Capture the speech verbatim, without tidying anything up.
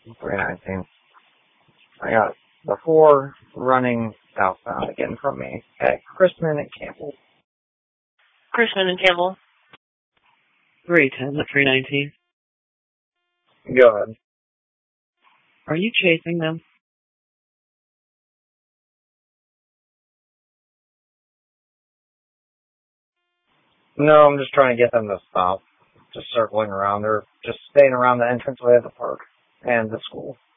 three nineteen. I got the four running southbound again from me at Chrisman and Campbell. Chrisman and Campbell. three ten to three nineteen. Go ahead. Are you chasing them? No, I'm just trying to get them to stop. Just circling around. They're just staying around the entranceway of the park and the school.